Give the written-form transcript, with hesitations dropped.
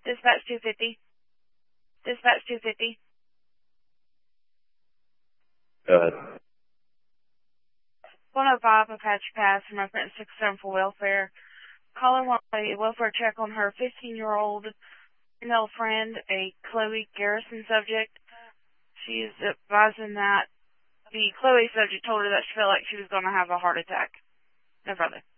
Dispatch 250. Dispatch 250. Go ahead. 105 Apache Pass from reference 67 for welfare. Caller wants a welfare check on her 15-year-old female friend, a Chloe Garrison subject. She is advising that the Chloe subject told her that she felt like she was going to have a heart attack. No further.